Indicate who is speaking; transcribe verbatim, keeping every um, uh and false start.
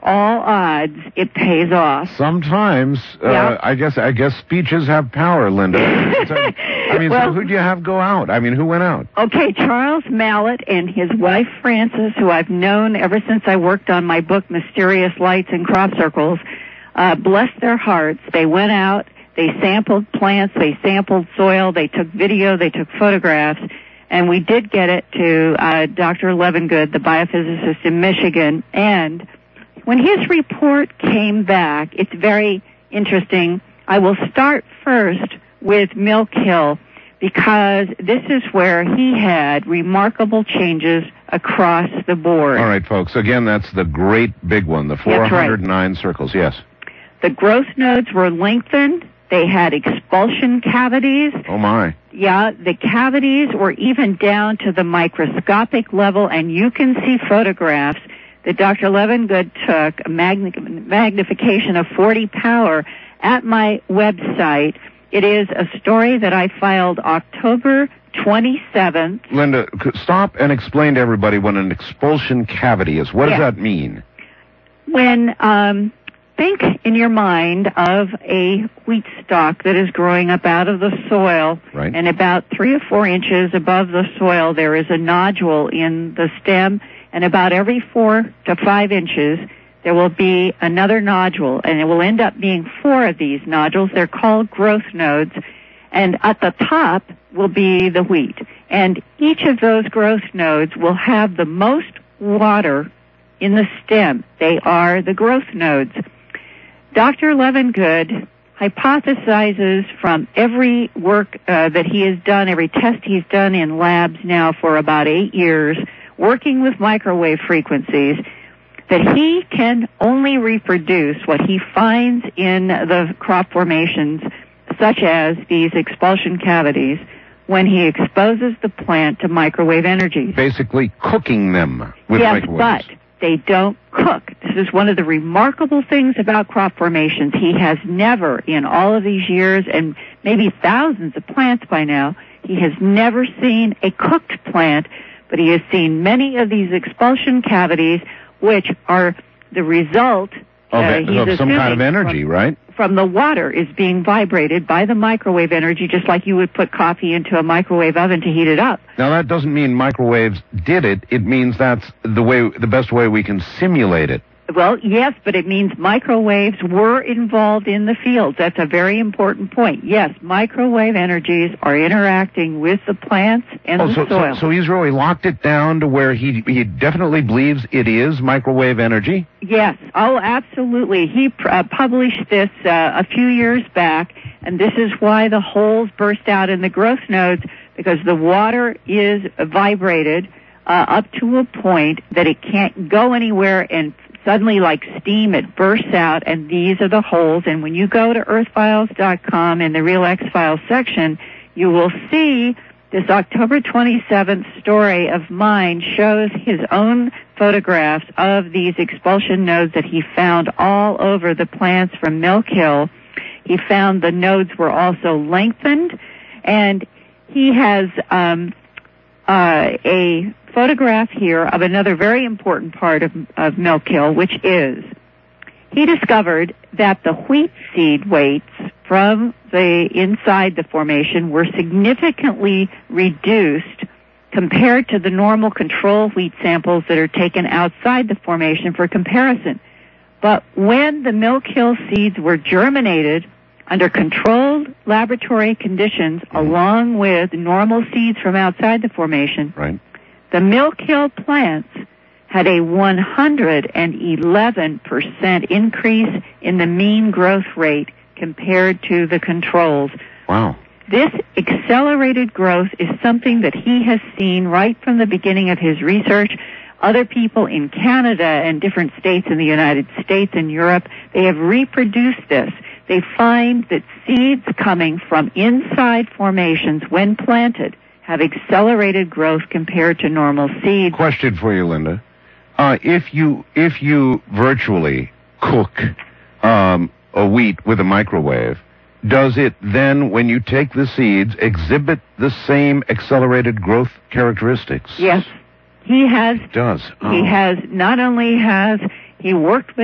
Speaker 1: all odds, it pays off.
Speaker 2: Sometimes, uh,
Speaker 1: Yeah.
Speaker 2: I guess I guess speeches have power, Linda. So, I mean,
Speaker 1: Well-
Speaker 2: so who do you have go out? I mean, who went out?
Speaker 1: Okay, Charles Mallet and his wife Frances, who I've known ever since I worked on my book Mysterious Lights in Crop Circles, uh, bless their hearts. They went out, they sampled plants, they sampled soil, they took video, they took photographs, and we did get it to uh, Doctor Levengood, the biophysicist in Michigan. And when his report came back, it's very interesting. I will start first with Milk Hill, because this is where he had remarkable changes across the board.
Speaker 2: All right, folks. Again, that's the great big one, the four hundred nine circles. Yes.
Speaker 1: The growth nodes were lengthened. They had expulsion cavities.
Speaker 2: Oh, my.
Speaker 1: Yeah, the cavities were even down to the microscopic level, and you can see photographs that Doctor Levengood took, a magni- magnification of forty power, at my website. It is a story that I filed October twenty-seventh.
Speaker 2: Linda, c- stop and explain to everybody what an expulsion cavity is. What
Speaker 1: Yeah.
Speaker 2: does that mean?
Speaker 1: When, um, think in your mind of a wheat stalk that is growing up out of the soil,
Speaker 2: Right.
Speaker 1: and about three or four inches above the soil there is a nodule in the stem, and about every four to five inches there will be another nodule, and it will end up being four of these nodules. They're called growth nodes, and at the top will be the wheat. And each of those growth nodes will have the most water in the stem. They are the growth nodes. Doctor Levengood hypothesizes from every work uh, that he has done, every test he's done in labs now for about eight years, working with microwave frequencies, that he can only reproduce what he finds in the crop formations, such as these expulsion cavities, when he exposes the plant to microwave energy.
Speaker 2: Basically cooking them with
Speaker 1: yes,
Speaker 2: microwaves.
Speaker 1: but they don't cook. This is one of the remarkable things about crop formations. He has never, in all of these years, and maybe thousands of plants by now, he has never seen a cooked plant, but he has seen many of these expulsion cavities, which are the result
Speaker 2: Of,
Speaker 1: uh,
Speaker 2: it-
Speaker 1: he's
Speaker 2: of some kind of
Speaker 1: assuming
Speaker 2: energy,
Speaker 1: from,
Speaker 2: right?
Speaker 1: from the water is being vibrated by the microwave energy, just like you would put coffee into a microwave oven to heat it up.
Speaker 2: Now, that doesn't mean microwaves did it. It means that's the way, the best way we can simulate it.
Speaker 1: Well, yes, but it means microwaves were involved in the fields. That's a very important point. Yes, microwave energies are interacting with the plants and
Speaker 2: Oh,
Speaker 1: the
Speaker 2: so,
Speaker 1: soil.
Speaker 2: so, so he's really locked it down to where he he definitely believes it is microwave energy?
Speaker 1: Yes. Oh, absolutely. He pr- uh, published this uh, a few years back, and this is why the holes burst out in the growth nodes, because the water is vibrated uh, up to a point that it can't go anywhere, and suddenly, like steam, it bursts out, and these are the holes. And when you go to earth files dot com in the Real X-Files section, you will see this October twenty-seventh story of mine shows his own photographs of these expulsion nodes that he found all over the plants from Milk Hill. He found the nodes were also lengthened, and he has um, uh, a photograph here of another very important part of, of Milk Hill, which is he discovered that the wheat seed weights from the inside the formation were significantly reduced compared to the normal control wheat samples that are taken outside the formation for comparison. But when the Milk Hill seeds were germinated under controlled laboratory conditions, along with normal seeds from outside the formation,
Speaker 2: Right.
Speaker 1: the Milk Hill plants had a one hundred eleven percent increase in the mean growth rate compared to the controls.
Speaker 2: Wow.
Speaker 1: This accelerated growth is something that he has seen right from the beginning of his research. Other people in Canada and different states in the United States and Europe, they have reproduced this. They find that seeds coming from inside formations, when planted, have accelerated growth compared to normal seeds.
Speaker 2: Question for you, Linda. Uh, if you if you virtually cook um, a wheat with a microwave, does it then, when you take the seeds, exhibit the same accelerated growth characteristics?
Speaker 1: Yes, he has.
Speaker 2: It does. Oh.
Speaker 1: He has not only has he worked with